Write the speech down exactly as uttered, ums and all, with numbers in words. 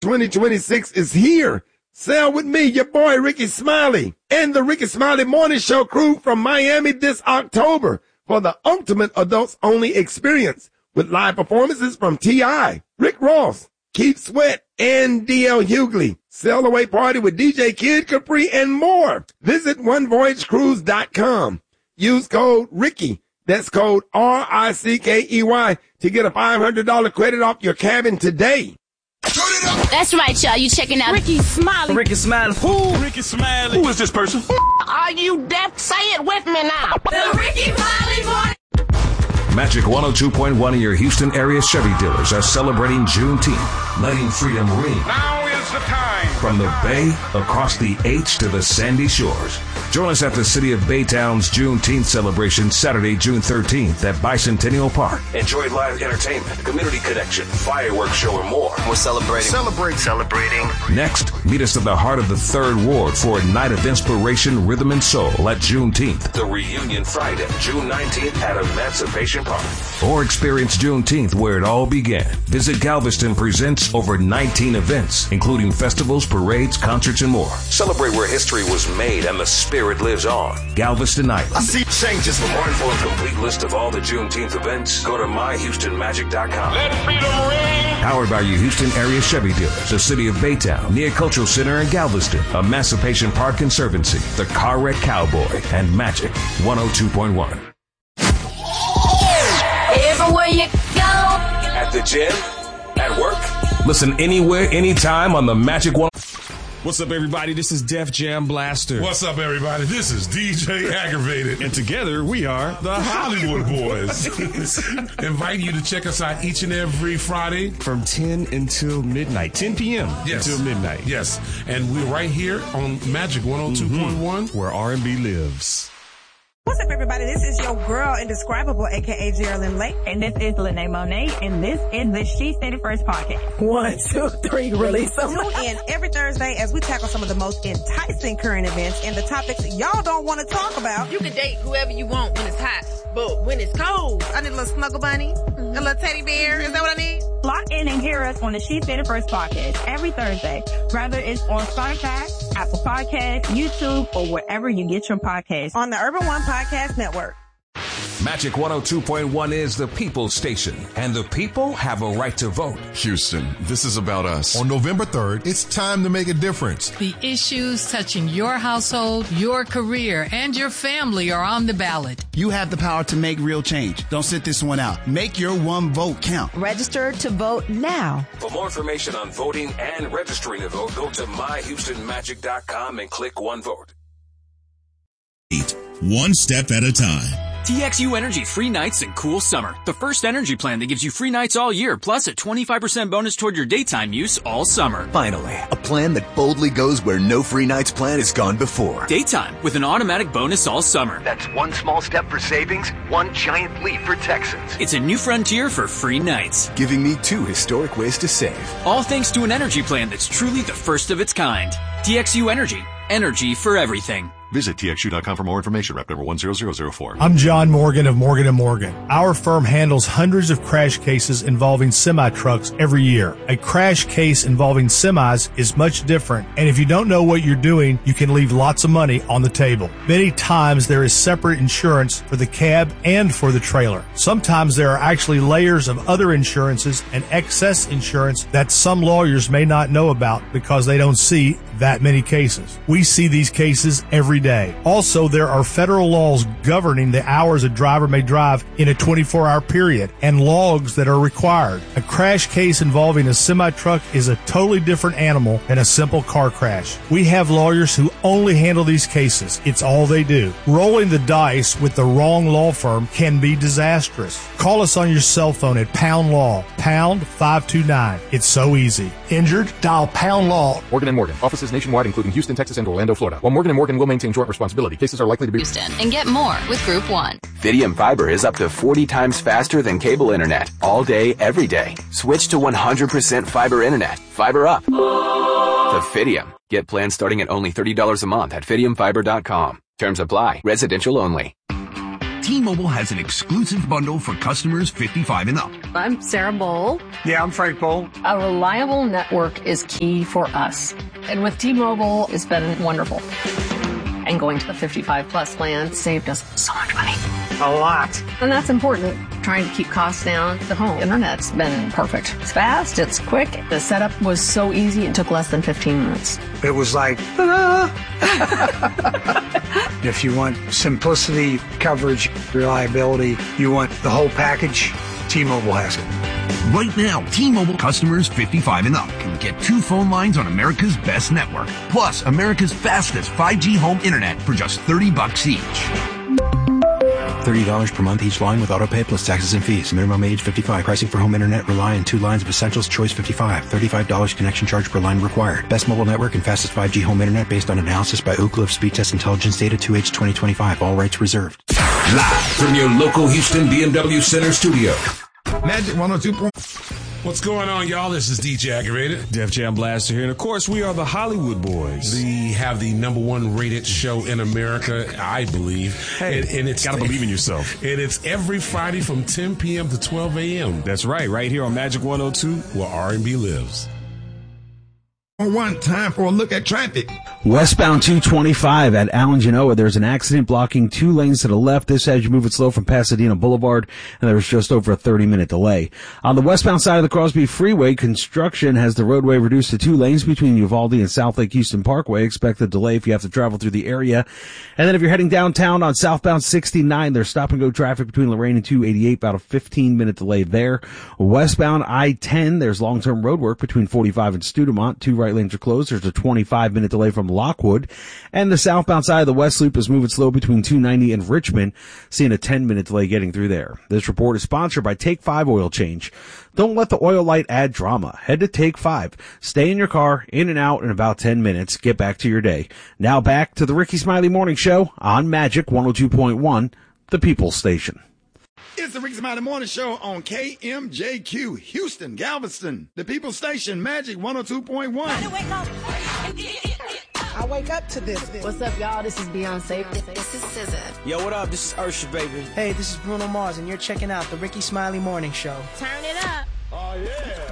twenty twenty-six is here. Sail with me, your boy Ricky Smiley, and the Ricky Smiley Morning Show crew from Miami this October for the ultimate adults-only experience with live performances from T I, Rick Ross, Keith Sweat, and D L Hughley. Sail away party with D J Kid Capri and more. Visit one voyage cruise dot com. Use code Ricky. That's code R I C K E Y to get a five hundred dollars credit off your cabin today. That's right, y'all. You checking out Ricky Smiley. Ricky Smiley. Who? Ricky Smiley. Who is this person? Are you deaf? Say it with me now. The Ricky Smiley Morning. Magic one oh two point one of your Houston area Chevy dealers are celebrating Juneteenth, letting freedom ring. Now is the time. From the Bay, across the H to the Sandy Shores. Join us at the City of Baytown's Juneteenth celebration Saturday, June thirteenth at Bicentennial Park. Enjoy live entertainment, community connection, fireworks show, and more. We're celebrating. Celebrate. Celebrating. Next, meet us at the heart of the Third Ward for a night of inspiration, rhythm, and soul at Juneteenth. The reunion Friday, June nineteenth at Emancipation Park. Or experience Juneteenth where it all began. Visit Galveston Presents over nineteen events, including festivals, parades, concerts, and more. Celebrate where history was made and the spirit lives on. Galveston Island. I see changes. For more info and complete list of all the Juneteenth events, go to my houston magic dot com. Let freedom ring. Powered by your Houston area Chevy dealers, the City of Baytown, Nia Cultural Center in Galveston, Emancipation Park Conservancy, the Car Wreck Cowboy, and Magic one oh two point one. Everywhere you go. At the gym, at work. Listen anywhere, anytime on the Magic One. What's up, everybody? This is Def Jam Blaster. What's up, everybody? This is D J Aggravated. And together, we are the Hollywood Boys. Inviting you to check us out each and every Friday. From ten until midnight. ten p.m. Yes. Until midnight. Yes. And we're right here on Magic one oh two point one. Mm-hmm. Where R and B lives. What's up, everybody? This is your girl, Indescribable, a k a. Geraldine Lake. And this is Lene Monet, and this is the She Said It First podcast. One, two, three, release them. Tune in every Thursday as we tackle some of the most enticing current events and the topics y'all don't want to talk about. You can date whoever you want when it's hot, but when it's cold, I need a little snuggle bunny, mm-hmm. a little teddy bear. Is that what I need? Lock in and hear us on the She Said It First podcast every Thursday, whether it's on Spotify, Apple Podcasts, YouTube, or wherever you get your podcasts. On the Urban One Podcast Network. Magic one oh two point one is the People's Station, and the people have a right to vote. Houston, this is about us. On November third, it's time to make a difference. The issues touching your household, your career, and your family are on the ballot. You have the power to make real change. Don't sit this one out. Make your one vote count. Register to vote now. For more information on voting and registering to vote, go to my houston magic dot com and click One Vote. One step at a time. T X U Energy free nights and cool summer. The first energy plan that gives you free nights all year, plus a twenty-five percent bonus toward your daytime use all summer. Finally, a plan that boldly goes where no free nights plan has gone before. Daytime with an automatic bonus all summer. That's one small step for savings, one giant leap for Texans. It's a new frontier for free nights. Giving me two historic ways to save. All thanks to an energy plan that's truly the first of its kind. T X U Energy. Energy for everything. Visit T X U dot com for more information. Rep number one zero zero zero four. I'm John Morgan of Morgan and Morgan. Our firm handles hundreds of crash cases involving semi-trucks every year. A crash case involving semis is much different, and if you don't know what you're doing, you can leave lots of money on the table. Many times there is separate insurance for the cab and for the trailer. Sometimes there are actually layers of other insurances and excess insurance that some lawyers may not know about because they don't see that many cases. We see these cases every day. Also, there are federal laws governing the hours a driver may drive in a twenty-four hour period and logs that are required. A crash case involving a semi-truck is a totally different animal than a simple car crash. We have lawyers who only handle these cases. It's all they do. Rolling the dice with the wrong law firm can be disastrous. Call us on your cell phone at Pound Law, pound five two nine. It's so easy. Injured? Dial Pound Law. Morgan and Morgan. Offices nationwide, including Houston, Texas, and Orlando, Florida. While Morgan and Morgan will maintain joint responsibility, cases are likely to be Houston. And get more with Group One. Fidium Fiber is up to forty times faster than cable internet. All day, every day. Switch to one hundred percent fiber internet. Fiber up. To Fidium. Get plans starting at only thirty dollars a month at fidium fiber dot com. Terms apply. Residential only. T-Mobile has an exclusive bundle for customers fifty-five and up. I'm Sarah Bowl. Yeah, I'm Frank Bowl. A reliable network is key for us. And with T-Mobile, it's been wonderful. And going to the fifty-five plus plan saved us so much money. A lot. And that's important. Trying to keep costs down. The home internet's been perfect. It's fast, it's quick. The setup was so easy, it took less than fifteen minutes. It was like, ta-da! If you want simplicity, coverage, reliability, you want the whole package, T-Mobile has it. Right now, T-Mobile customers fifty-five and up can get two phone lines on America's best network, plus America's fastest five G home internet for just thirty bucks each. thirty dollars per month each line with autopay plus taxes and fees. Minimum age fifty-five. Pricing for home internet rely on two lines of Essentials Choice fifty-five. thirty-five dollars connection charge per line required. Best mobile network and fastest five G home internet based on analysis by Ookla of Speed Test Intelligence Data two H twenty twenty-five. All rights reserved. Live from your local Houston B M W Center studio. Magic one oh two point one. What's going on, y'all? This is D J Aggravated. Def Jam Blaster here. And, of course, we are the Hollywood Boys. We have the number one rated show in America, I believe. Hey, and, and it's got to believe in yourself. And it's every Friday from ten p.m. to twelve a.m. That's right, right here on Magic one oh two, where R and B lives. One time for a look at traffic. Westbound two twenty-five at Allen Genoa, there's an accident blocking two lanes to the left. This as you move it slow from Pasadena Boulevard, and there's just over a thirty minute delay. On the westbound side of the Crosby Freeway, construction has the roadway reduced to two lanes between Uvalde and South Lake Houston Parkway. Expect a delay if you have to travel through the area. And then if you're heading downtown on southbound sixty-nine, there's stop and go traffic between Lorraine and two eighty-eight, about a fifteen minute delay there. Westbound I ten, there's long-term road work between forty-five and Studemont. Two right lanes are closed. There's a twenty-five minute delay from Lockwood. And the southbound side of the West Loop is moving slow between two ninety and Richmond, seeing a ten minute delay getting through there. This report is sponsored by Take five Oil Change. Don't let the oil light add drama. Head to Take five. Stay in your car, in and out in about ten minutes. Get back to your day. Now back to the Ricky Smiley Morning Show on Magic one oh two point one, the People's Station. It's the Ricky Smiley Morning Show on K M J Q, Houston, Galveston, the People's Station, Magic one oh two point one. I wake up to this. What's up, y'all? This is Beyonce. This is S Z A. Yo, what up? This is Ursha, baby. Hey, this is Bruno Mars, and you're checking out the Ricky Smiley Morning Show. Turn it up. Oh, yeah.